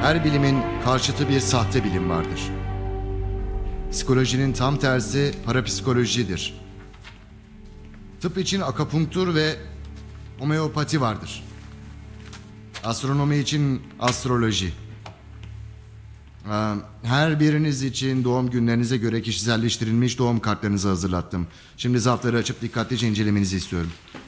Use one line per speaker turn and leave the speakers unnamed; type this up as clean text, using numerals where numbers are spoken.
Her bilimin karşıtı bir sahte bilim vardır. Psikolojinin tam tersi parapsikolojidir. Tıp için akupunktur ve homeopati vardır. Astronomi için astroloji. Her biriniz için doğum günlerinize göre kişiselleştirilmiş doğum kartlarınızı hazırlattım. Şimdi zarfları açıp dikkatlice incelemenizi istiyorum.